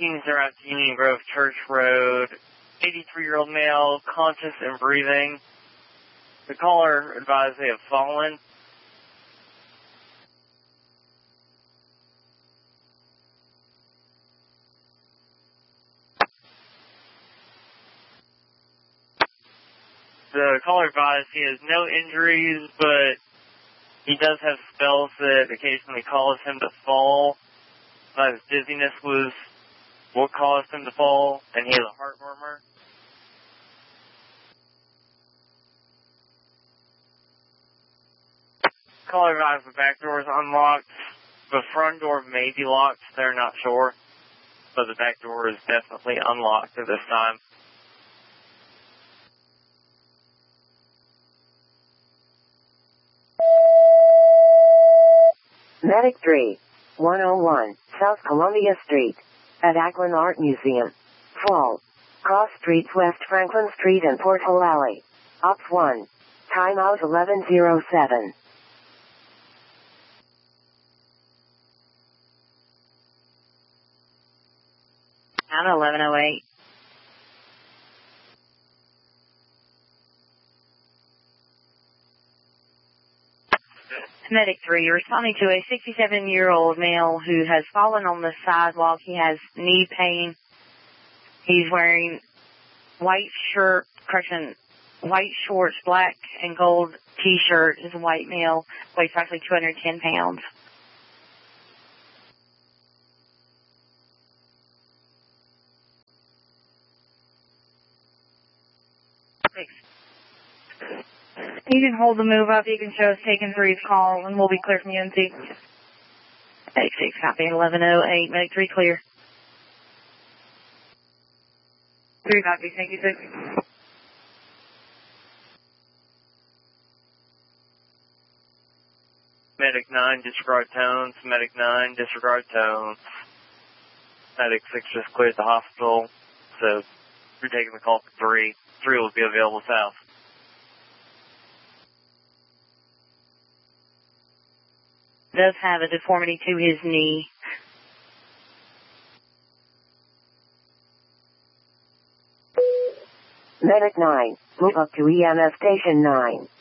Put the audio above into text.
Teams are out to Union Grove Church Road. 83-year-old male, conscious and breathing. The caller advised they have fallen. The caller advised he has no injuries, but he does have spells that occasionally cause him to fall. His dizziness was what caused him to fall, and he has a heart murmur. Caller advised the back door is unlocked. The front door may be locked, they're not sure, but the back door is definitely unlocked at this time. Medic 3, 101, South Columbia Street, at Ackland Art Museum. Fall. Cross Streets West Franklin Street and Porthole Alley. Ops 1. Timeout 1107. Out 1108. Medic 3, you're responding to a 67-year-old male who has fallen on the sidewalk. He has knee pain. He's wearing white shorts, black and gold t-shirt. Is a white male, weighs approximately 210 pounds. You can hold the move up. You can show us taking 3's call, and we'll be clear from UNC. 86, copy, 1108, Medic 3 clear. 3 copy, thank you, 6. Medic 9, disregard tones. Medic 9, disregard tones. Medic 6 just cleared the hospital, so you're taking the call for 3. 3 will be available south. Does have a deformity to his knee. Medic 9, move up to EMS Station 9.